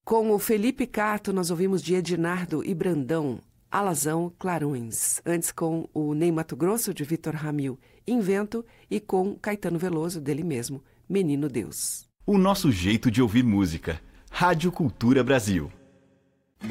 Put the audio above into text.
Com o Felipe Cato, nós ouvimos de Ednardo e Brandão, Alazão Clarões. Antes com o Ney Matogrosso, de Vitor Ramil, Invento. E com Caetano Veloso, dele mesmo, Menino Deus. O nosso jeito de ouvir música. Rádio Cultura Brasil.